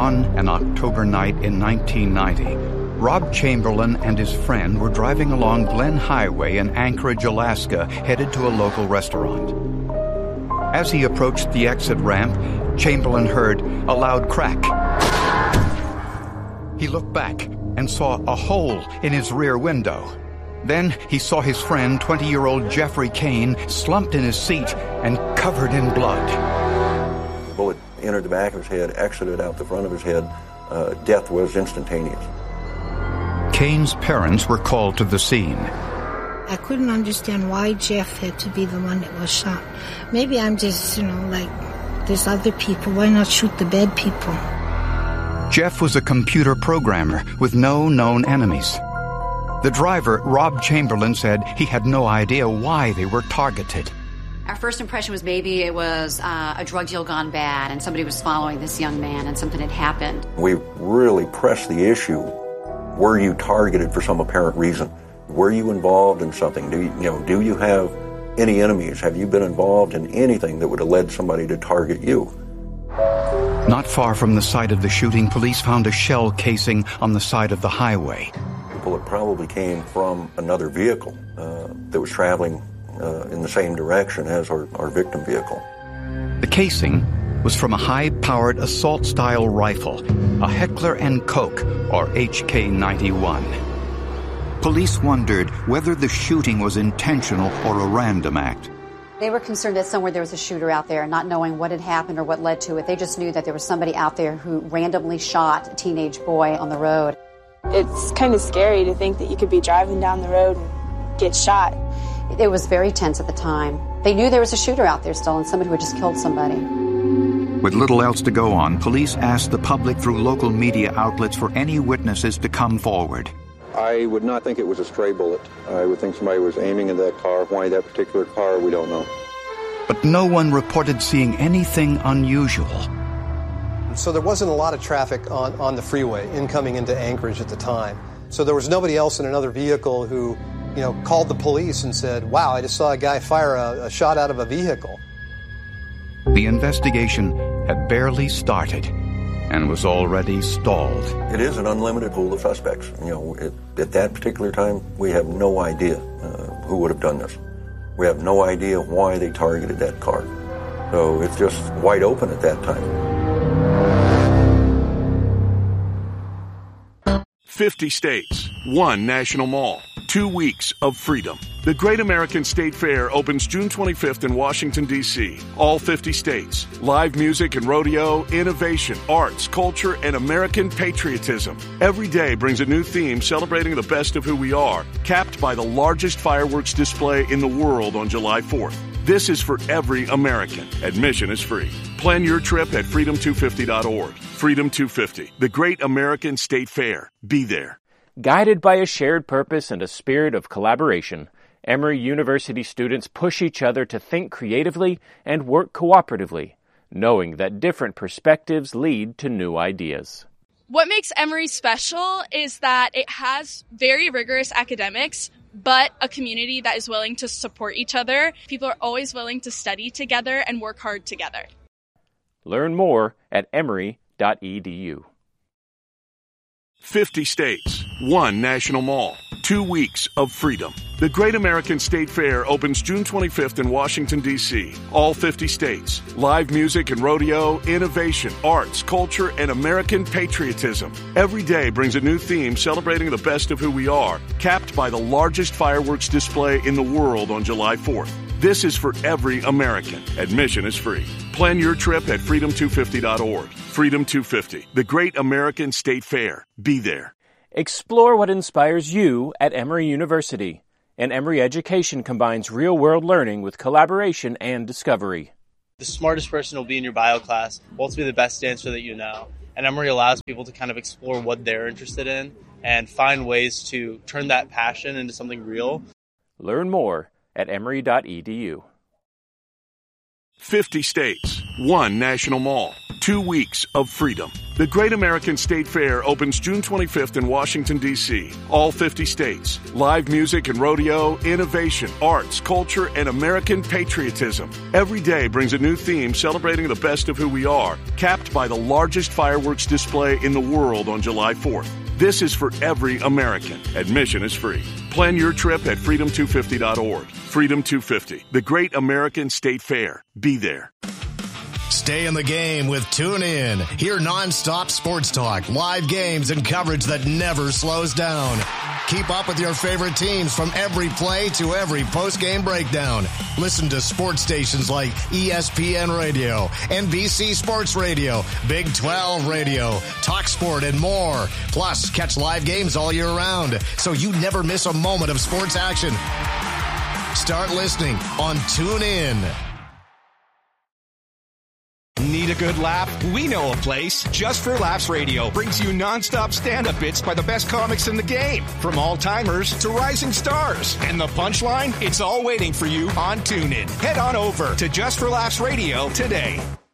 On an October night in 1990, Rob Chamberlain and his friend were driving along Glen Highway in Anchorage, Alaska, headed to a local restaurant. As he approached the exit ramp, Chamberlain heard a loud crack. He looked back and saw a hole in his rear window. Then he saw his friend, 20-year-old Jeffrey Kane, slumped in his seat and covered in blood. The bullet entered the back of his head, exited out the front of his head. Death was instantaneous. Kane's parents were called to the scene. I couldn't understand why Jeff had to be the one that was shot. Maybe I'm just, like, there's other people. Why not shoot the bad people? Jeff was a computer programmer with no known enemies. The driver, Rob Chamberlain, said he had no idea why they were targeted. Our first impression was maybe it was a drug deal gone bad and somebody was following this young man and something had happened. We really pressed the issue. Were you targeted for some apparent reason? Were you involved in something? Do you have any enemies? Have you been involved in anything that would have led somebody to target you? Not far from the site of the shooting, police found a shell casing on the side of the highway. The bullet probably came from another vehicle that was traveling in the same direction as our victim vehicle. The casing was from a high-powered assault-style rifle, a Heckler & Koch, or HK-91. Police wondered whether the shooting was intentional or a random act. They were concerned that somewhere there was a shooter out there, not knowing what had happened or what led to it. They just knew that there was somebody out there who randomly shot a teenage boy on the road. It's kind of scary to think that you could be driving down the road and get shot. It was very tense at the time. They knew there was a shooter out there still and somebody who had just killed somebody. With little else to go on, police asked the public through local media outlets for any witnesses to come forward. I would not think it was a stray bullet. I would think somebody was aiming at that car. Why that particular car, we don't know. But no one reported seeing anything unusual. So there wasn't a lot of traffic on the freeway incoming into Anchorage at the time. So there was nobody else in another vehicle who, called the police and said, wow, I just saw a guy fire a shot out of a vehicle. The investigation had barely started and was already stalled. It is an unlimited pool of suspects. At that particular time, we have no idea who would have done this. We have no idea why they targeted that car. So it's just wide open at that time. 50 states, one national mall, 2 weeks of freedom. The Great American State Fair opens June 25th in Washington, D.C. All 50 states. Live music and rodeo, innovation, arts, culture, and American patriotism. Every day brings a new theme celebrating the best of who we are, capped by the largest fireworks display in the world on July 4th. This is for every American. Admission is free. Plan your trip at freedom250.org. Freedom 250, the Great American State Fair. Be there. Guided by a shared purpose and a spirit of collaboration, Emory University students push each other to think creatively and work cooperatively, knowing that different perspectives lead to new ideas. What makes Emory special is that it has very rigorous academics, but a community that is willing to support each other. People are always willing to study together and work hard together. Learn more at emory.edu. 50 states, one national mall, 2 weeks of freedom. The Great American State Fair opens June 25th in Washington, D.C. All 50 states. Live music and rodeo, innovation, arts, culture, and American patriotism. Every day brings a new theme celebrating the best of who we are, capped by the largest fireworks display in the world on July 4th. This is for every American. Admission is free. Plan your trip at freedom250.org. Freedom 250, the Great American State Fair. Be there. Explore what inspires you at Emory University. And Emory Education combines real-world learning with collaboration and discovery. The smartest person will be in your bio class, wants to be the best dancer that you know. And Emory allows people to kind of explore what they're interested in and find ways to turn that passion into something real. Learn more at emory.edu. 50 states, 1 national mall, 2 weeks of freedom. The Great American State Fair opens June 25th in Washington, D.C. All 50 states. Live music and rodeo, innovation, arts, culture, and American patriotism. Every day brings a new theme celebrating the best of who we are, capped by the largest fireworks display in the world on July 4th. This is for every American. Admission is free. Plan your trip at freedom250.org. Freedom 250, the Great American State Fair. Be there. Stay in the game with TuneIn. Hear nonstop sports talk, live games, and coverage that never slows down. Keep up with your favorite teams from every play to every post-game breakdown. Listen to sports stations like ESPN Radio, NBC Sports Radio, Big 12 Radio, TalkSport, and more. Plus, catch live games all year round, so you never miss a moment of sports action. Start listening on TuneIn. Need a good laugh? We know a place. Just for Laughs Radio brings you nonstop stand-up bits by the best comics in the game, from all-timers to rising stars. And the punchline? It's all waiting for you on TuneIn. Head on over to Just for Laughs Radio today.